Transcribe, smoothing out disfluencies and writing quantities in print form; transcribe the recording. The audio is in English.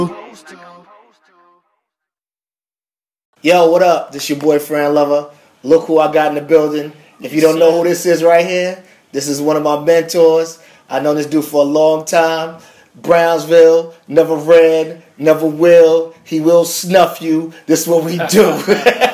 Yo, what up? This your boy Fran Lover. Look who I got in the building. If you don't know who this is right here, this is one of my mentors. I've known this dude for a long time. Brownsville, never ran, never will. He will snuff you. This is what we do.